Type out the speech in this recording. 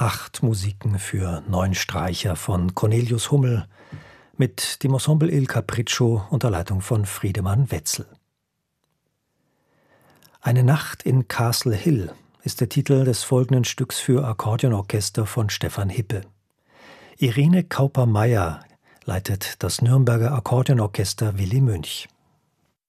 8 Musiken für 9 Streicher von Cornelius Hummel mit dem Ensemble Il Capriccio unter Leitung von Friedemann Wetzel. Eine Nacht in Castle Hill ist der Titel des folgenden Stücks für Akkordeonorchester von Stefan Hippe. Irene Kauper-Meyer leitet das Nürnberger Akkordeonorchester Willy Münch.